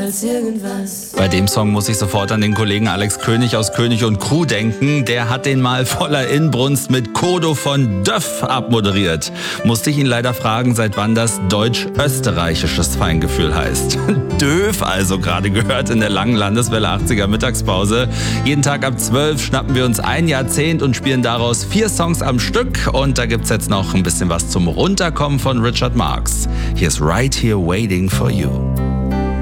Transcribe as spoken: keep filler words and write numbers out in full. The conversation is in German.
als irgendwas. Bei dem Song muss ich sofort an den Kollegen Alex König aus König und Crew denken. Der hat den mal voller Inbrunst mit Kodo von Döff abmoderiert. Musste ich ihn leider fragen, seit wann das deutsch-österreichisches Feingefühl heißt. Döf also gerade gehört in der langen Landeswelle achtziger Mittagspause. Jeden Tag ab zwölf schnappen wir uns ein Jahrzehnt und spielen daraus vier Songs am Stück. Und da gibt's jetzt noch ein bisschen was zum Runterkommen von Richard Marx. Hier ist Right Here Waiting for You.